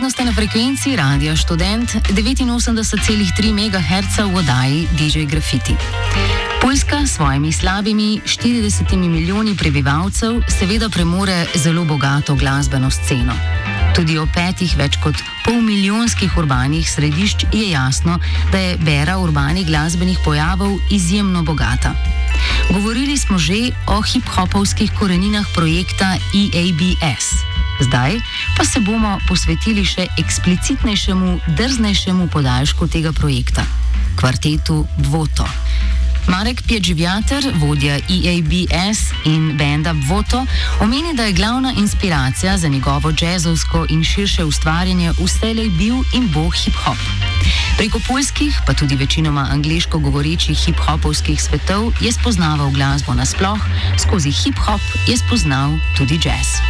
vedno ste na frekvenci Radia Študent 89,3 MHz v oddaji DJ Graffiti. Poljska s svojimi slabimi 40 milijoni prebivalcev seveda premore zelo bogato glasbeno sceno. Tudi o 5 več kot polmilijonskih urbanih središč je jasno, da je bera urbanih glasbenih pojavov izjemno bogata. Govorili smo že o hip-hopovskih koreninah projekta EABS. Zdaj pa se bomo posvetili še eksplicitnejšemu, drznejšemu podaljšku tega projekta – kvartetu Voto. Marek Pjedživjater, vodja EABS in benda Voto, omeni, da je glavna inspiracija za njegovo džezovsko in širše ustvarjanje vselej bil in bo hip-hop. Preko poljskih, pa tudi večinoma angleško govorečih hip-hopovskih svetov je spoznaval glasbo nasploh, skozi hip-hop je spoznal tudi jazz.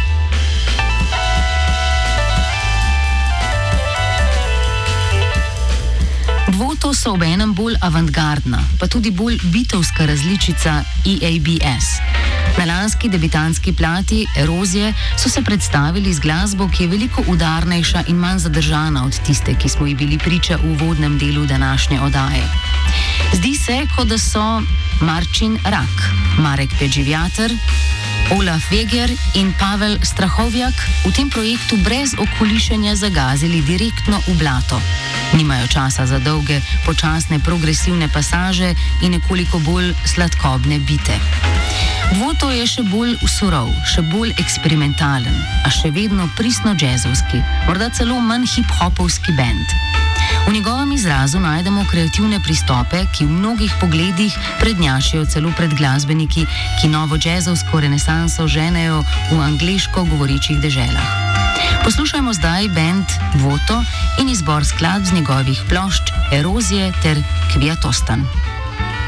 Voto so obenem bolj avantgardna, pa tudi bolj bitovska različica EABS. Na lanski debitanski plati Erozije so se predstavili z glasbo, ki je veliko udarnejša in manj zadržana od tiste, ki smo ji bili priča v uvodnem delu današnje oddaje. Zdi se, kot da so Marcin Rak, Marek Pjedživjater, Olaf Veger in Pavel Strahovjak v tem projektu brez okolišenja zagazili direktno v blato. Nimajo časa za dolge, počasne, progresivne pasaže in nekoliko bolj sladkobne bite. Voto je še bolj surov, še bolj eksperimentalen, a še vedno pristno džezovski, morda celo manj hip-hopovski bend. V njegovem izrazu najdemo kreativne pristope, ki v mnogih pogledih prednjačijo celo pred glasbeniki, ki novo džezovsko renesanso ženejo v angleško govorečih deželah. Poslušajmo zdaj bend Voto in izbor skladb z njegovih plošč Erozije ter Kviatostan.